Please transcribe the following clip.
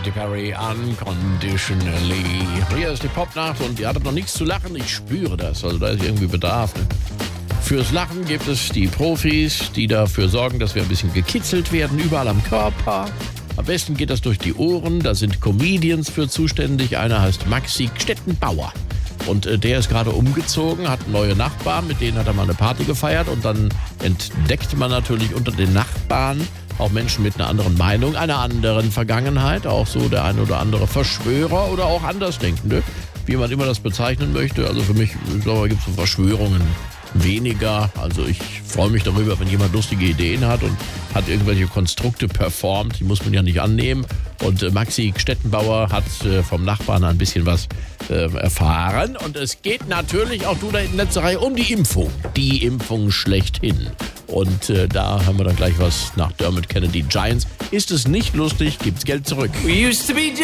Katy Perry, Unconditionally. Hier ist die Popnacht und ihr hattet noch nichts zu lachen. Ich spüre das, also da ist irgendwie Bedarf. Ne? Fürs Lachen gibt es die Profis, die dafür sorgen, dass wir ein bisschen gekitzelt werden, überall am Körper. Am besten geht das durch die Ohren, da sind Comedians für zuständig. Einer heißt Maxi Stettenbauer. Und der ist gerade umgezogen, hat neue Nachbarn, mit denen hat er mal eine Party gefeiert. Und dann entdeckt man natürlich unter den Nachbarn auch Menschen mit einer anderen Meinung, einer anderen Vergangenheit. Auch so der ein oder andere Verschwörer oder auch Andersdenkende, wie man immer das bezeichnen möchte. Also für mich, ich glaube, gibt es so Verschwörungen weniger. Also ich freue mich darüber, wenn jemand lustige Ideen hat und hat irgendwelche Konstrukte performt. Die muss man ja nicht annehmen. Und Maxi Stettenbauer hat vom Nachbarn ein bisschen was erfahren. Und es geht natürlich auch, du da in letzter Reihe, um die Impfung. Die Impfung schlechthin. Und da haben wir dann gleich was nach Dermot Kennedy Giants. Ist es nicht lustig, gibt's Geld zurück. We used to be